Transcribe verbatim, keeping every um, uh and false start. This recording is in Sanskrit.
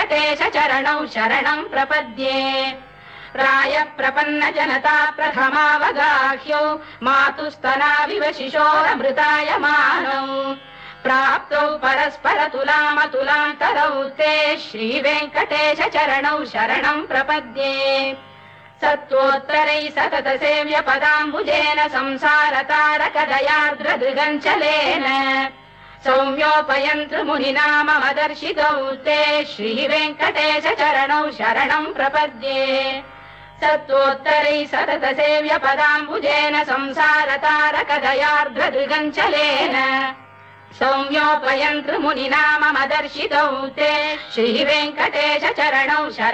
श्रीवेङ्कटेश चरणौ शरणं प्रपद्ये प्राय प्रपन्न जनता प्रथमावगाह्यौ मातुस्तनाविव शिशोरमृतायमानौ प्राप्तौ परस्पर तुलामतुलान्तरौ ते श्रीवेङ्कटेश चरणौ शरणं प्रपद्ये सत्त्वोत्तरै सतत सेव्य पदाम्बुजेन संसारतारकदयार्द्रदृगञ्चलेन सौम्योपयन्तृ मुनिना मम दर्शितौ ते श्रीवेङ्कटेश चरणौ शरणं प्रपद्ये सत्त्वोत्तरै सतत सेव्य पदाम्बुजेन संसारतारकदयार्द्रदृगञ्चलेन सौम्योपयन्तृ मुनिना मम दर्शितौ ते श्रीवेङ्कटेश चरणौ शरणं